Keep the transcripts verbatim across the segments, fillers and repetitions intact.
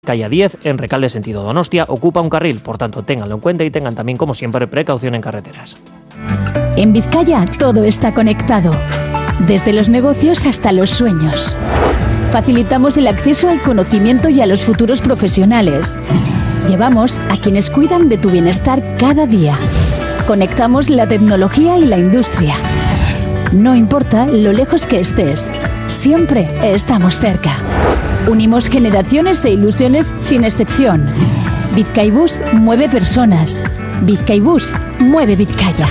Calle diez, en Recalde sentido Donostia, ocupa un carril, por tanto ténganlo en cuenta y tengan también, como siempre, precaución en carreteras. En Vizcaya todo está conectado, desde los negocios hasta los sueños. Facilitamos el acceso al conocimiento y a los futuros profesionales. Llevamos a quienes cuidan de tu bienestar cada día. Conectamos la tecnología y la industria. No importa lo lejos que estés, siempre estamos cerca. Unimos generaciones e ilusiones sin excepción. Vizcaibus mueve personas. Vizcaibus mueve Vizcaya.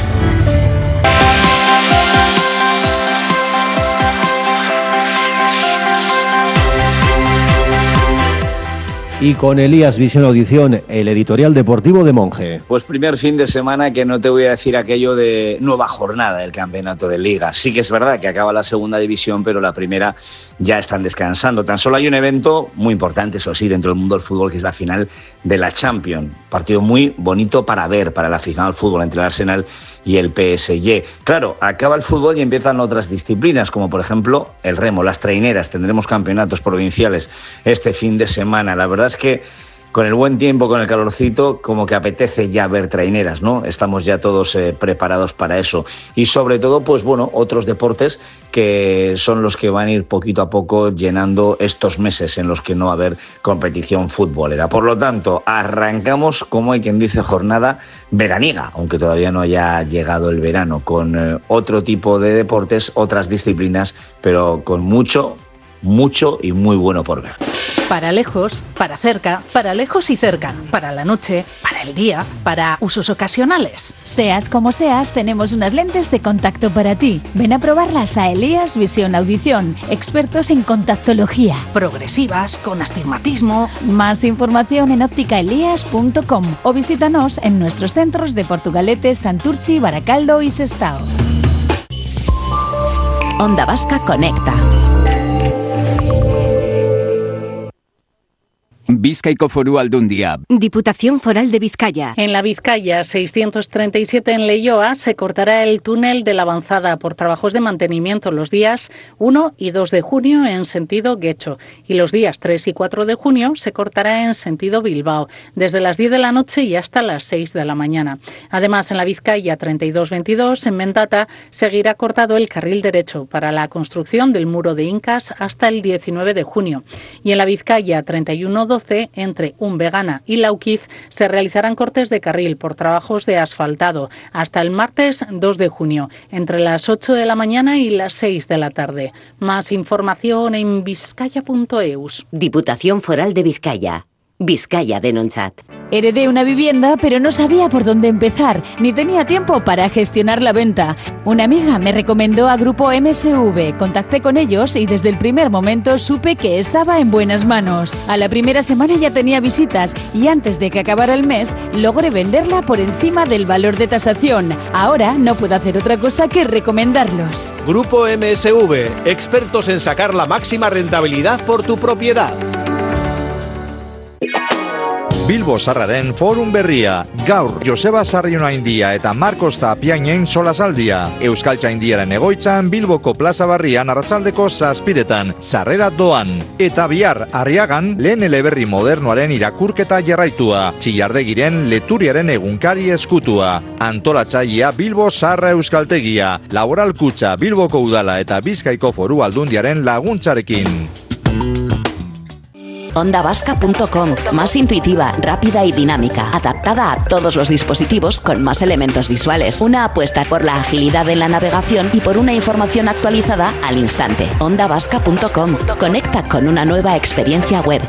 Y con Elías Visión Audición, el editorial deportivo de Monje. Pues primer fin de semana que no te voy a decir aquello de nueva jornada del campeonato de Liga. Sí que es verdad que acaba la segunda división, pero la primera ya están descansando. Tan solo hay un evento muy importante, eso sí, dentro del mundo del fútbol, que es la final de la Champions. Partido muy bonito para ver, para el aficionado al fútbol, entre el Arsenal y el P S G. Claro, acaba el fútbol y empiezan otras disciplinas, como por ejemplo el remo, las traineras. Tendremos campeonatos provinciales este fin de semana. La verdad es que con el buen tiempo, con el calorcito, como que apetece ya ver traineras, ¿no? Estamos ya todos eh, preparados para eso. Y sobre todo, pues bueno, otros deportes que son los que van a ir poquito a poco llenando estos meses en los que no va a haber competición futbolera. Por lo tanto, arrancamos, como hay quien dice, jornada veraniega, aunque todavía no haya llegado el verano, con eh, otro tipo de deportes, otras disciplinas, pero con mucho, mucho y muy bueno por ver. Para lejos, para cerca, para lejos y cerca, para la noche, para el día, para usos ocasionales. Seas como seas, tenemos unas lentes de contacto para ti. Ven a probarlas a Elías Visión Audición, expertos en contactología. Progresivas, con astigmatismo. Más información en óptica elías punto com o visítanos en nuestros centros de Portugalete, Santurchi, Baracaldo y Sestao. Onda Vasca Conecta. Bizkaiko Foru Aldundia. Diputación Foral de Vizcaya. En la Vizcaya seiscientos treinta y siete en Leioa se cortará el túnel de la Avanzada por trabajos de mantenimiento los días uno y dos de junio en sentido Guecho y los días tres y cuatro de junio se cortará en sentido Bilbao desde las diez de la noche y hasta las seis de la mañana. Además, en la Vizcaya treinta y dos veintidós en Mentata seguirá cortado el carril derecho para la construcción del muro de Incas hasta el diecinueve de junio y en la Vizcaya treinta y uno doce entre Unvegana y Lauquiz se realizarán cortes de carril por trabajos de asfaltado hasta el martes dos de junio, entre las ocho de la mañana y las seis de la tarde. Más información en vizcaya punto eus. Diputación Foral de Vizcaya. Vizcaya Denontzat. Heredé una vivienda, pero no sabía por dónde empezar, ni tenía tiempo para gestionar la venta. Una amiga me recomendó a Grupo M S V, contacté con ellos y desde el primer momento supe que estaba en buenas manos. A la primera semana ya tenía visitas y antes de que acabara el mes logré venderla por encima del valor de tasación. Ahora no puedo hacer otra cosa que recomendarlos. Grupo M S V, expertos en sacar la máxima rentabilidad por tu propiedad. Bilbo Sarraren Forum Berria. Gaur Joseba Sarrionaindia eta Marcos Tapiainen solasaldia. Euskaltzaindiaren egoitzan Bilboko Plaza Barrian arratsaldeko zazpiretan. Sarrera doan. Eta bihar Arriagan lehen eleberri modernoaren irakurketa jarraitua. Txillardegiren Leturiaren egunkari eskutua. Antolatzailea Bilbo Sarra Euskaltegia. Laboral Kutxa Bilboko Udala eta Bizkaiko Foru Aldundiaren laguntzarekin. Onda Vasca punto com, más intuitiva, rápida y dinámica, adaptada a todos los dispositivos con más elementos visuales. Una apuesta por la agilidad en la navegación y por una información actualizada al instante. Onda Vasca punto com, conecta con una nueva experiencia web.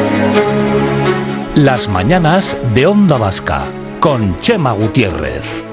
Las mañanas de Onda Vasca con Chema Gutiérrez.